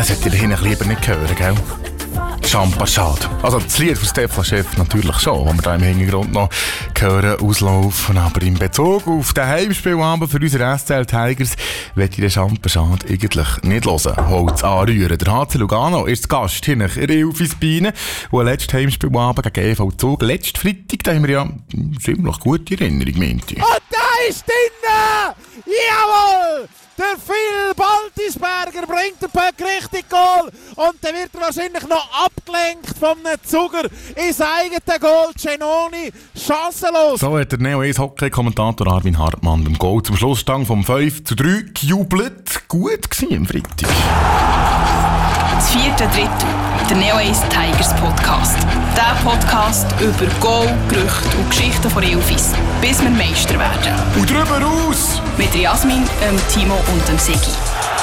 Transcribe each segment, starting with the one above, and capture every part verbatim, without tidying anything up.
das hätte ich hinten lieber nicht hören, gell? Champachade. Also das Lied von Stefan Chef natürlich schon, das wir da im Hintergrund noch hören, auslaufen. Aber in Bezug auf den Heimspielabend für unsere S C L Tigers möchte ich den Champachade eigentlich nicht hören. Holz anrühren. Der H C Lugano ist Gast hier nach Ilfis Beine. Und letzten Heimspielabend gegen E V Zug, letzten Freitag, da haben wir ja eine ziemlich gute Erinnerung, meinte ich. Und da ist drinnen! Jawohl! Der Phil Baltisberger bringt den Puck richtig Goal und dann wird er wahrscheinlich noch abgelenkt von einem Zuger ins eigene Goal. Genoni, chancenlos. So hat der Neo eins Hockey-Kommentator Armin Hartmann dem Goal zum Schlussstand vom fünf zu drei gejubelt. Gut gewesen am Freitag. Das vierte Drittel, der Neo eins Tigers Podcast. Der Podcast über Goal, Gerüchte und Geschichten von Ilfis, bis wir Meister werden. Und drüber raus! Mit Jasmin, ähm, Timo und dem Sigi.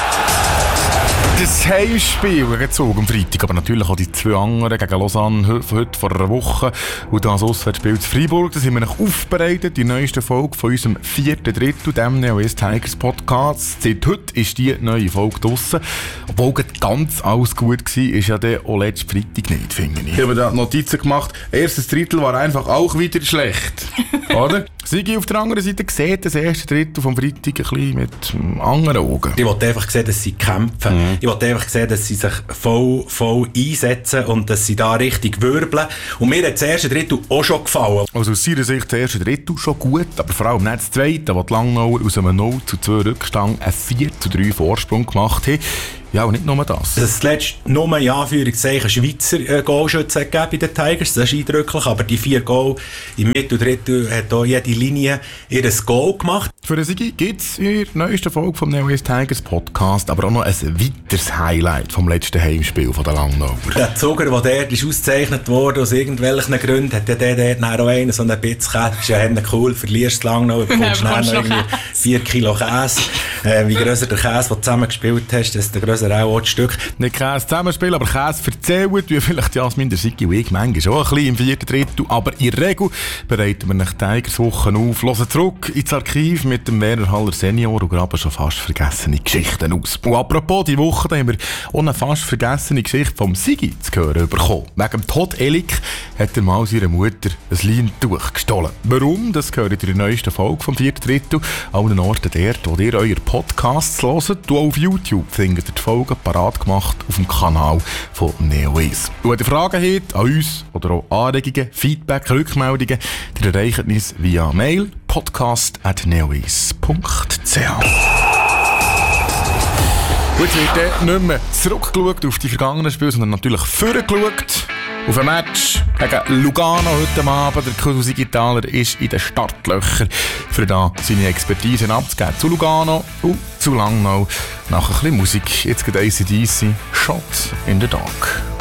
Das Heimspiel gegen Zug am Freitag, aber natürlich auch die zwei anderen gegen Lausanne von heute vor einer Woche und das Auswärtsspiel zu Freiburg. Da sind wir noch aufbereitet, die neueste Folge von unserem vierten Drittel, dem Neo eins Tigers Podcast. Seit heute ist die neue Folge draussen. Obwohl ganz alles gut war, ist ja der auch letzten Freitag nicht, finde ich. Ich habe da Notizen gemacht. Erstes Drittel war einfach auch wieder schlecht. Oder? Sigi auf der anderen Seite sieht das erste Drittel vom Freitag ein bisschen mit anderen Augen. Ich wollte einfach sehen, dass sie kämpfen. Mhm. Ich wollte einfach sehen, dass sie sich voll, voll einsetzen und dass sie da richtig wirbeln. Und mir hat das erste Drittel auch schon gefallen. Also aus seiner Sicht das erste Drittel schon gut, aber vor allem nicht das zweite, wo die Langnauer aus einem null zu zwei Rückstand einen vier zu drei Vorsprung gemacht haben. Ja, und nicht nur das. Dass es zuletzt nur in Anführungszeichen Schweizer äh, Goalschützen gegeben bei den Tigers, das ist eindrücklich, aber die vier Goal im Mitteldrittel hat auch jede Linie ihr Goal gemacht. Für den Sigi gibt es in der neuesten Folge vom Neo eins Tigers Podcast aber auch noch ein weiteres Highlight vom letzten Heimspiel von der Langnauer. Der Zuger, der dort ist ausgezeichnet wurde, aus irgendwelchen Gründen, hat der dort auch einen, so einen Bitzkäse. Das ist ja cool, verlierst die Langnauer, bekommst dann noch irgendwie vier Kilo Käse. Äh, wie grösser der Käse, den du zusammen gespielt hast, desto grösser auch das Stück. Nicht Käse zusammenspielen, aber Käse erzählen, wie vielleicht Jasmin, der Sigi und ich manchmal auch ein bisschen im vierten Drittel. Aber in der Regel bereiten wir nach Tigers Wochen auf, hören zurück ins Archiv mit dem Werner Haller Senior und graben schon fast vergessene Geschichten aus. Und apropos, die Woche da haben wir auch eine fast vergessene Geschichte vom Sigi zu hören bekommen. Wegen dem Todd Elik hat er mal seiner Mutter ein Leintuch gestohlen. Warum? Das gehört in der neuesten Folge vom vierten Drittel. An allen Orten dort, wo ihr eure Podcasts hört. Und auf YouTube findet ihr die Folge parat gemacht auf dem Kanal von Neo eins. Und wenn ihr Fragen habt an uns oder auch Anregungen, Feedback, Rückmeldungen, die erreicht uns via Mail podcast at neoeis punkt c h. Gut, jetzt wird nicht mehr zurückgeschaut auf die vergangenen Spiele, sondern natürlich vorgeschaut auf ein Match gegen Lugano heute Abend. Der Kudu Sigitaler ist in den Startlöchern, für da seine Expertise abzugeben zu Lugano und zu Langnau. Nach ein bisschen Musik, jetzt geht A C D C, Shot in the Dark.